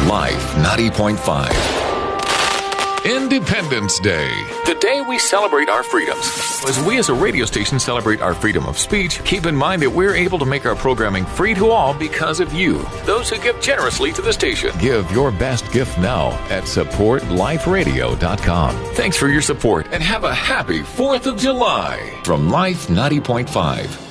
Life 90.5. Independence Day, the day we celebrate our freedoms. As we as a radio station celebrate our freedom of speech, keep in mind that we're able to make our programming free to all because of you, those who give generously to the station. Give your best gift now at supportliferadio.com. Thanks for your support and have a happy 4th of July from Life 90.5.